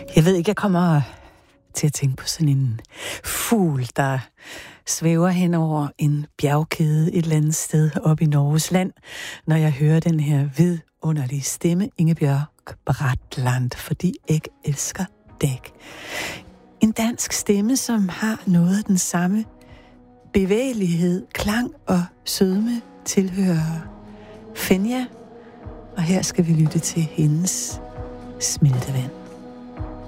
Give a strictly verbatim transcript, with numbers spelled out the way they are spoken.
Jeg ved ikke, jeg kommer til at tænke på sådan en fugl, der svæver hen over en bjergkæde et eller andet sted op i Norges land, når jeg hører den her vidunderlige stemme, Ingebjørg Bratland, fordi jeg elsker dæk. En dansk stemme, som har noget af den samme bevægelighed, klang og sødme, tilhører Fenja, og her skal vi lytte til hendes Smeltevand.